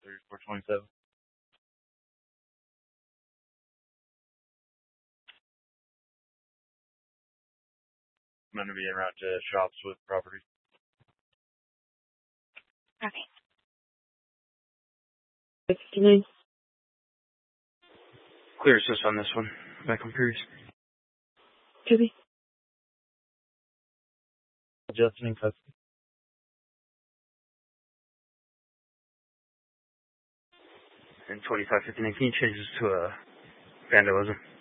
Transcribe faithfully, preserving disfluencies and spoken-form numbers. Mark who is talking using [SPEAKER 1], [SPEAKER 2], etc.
[SPEAKER 1] thirty-four twenty-seven. I'm going to be en route to shops with property.
[SPEAKER 2] Okay. fifty-nine.
[SPEAKER 1] Clear assist on this one. Back on Pierce.
[SPEAKER 2] Copy.
[SPEAKER 1] Justin in custody. And twenty-five fifty-nine, can you change this to a vandalism?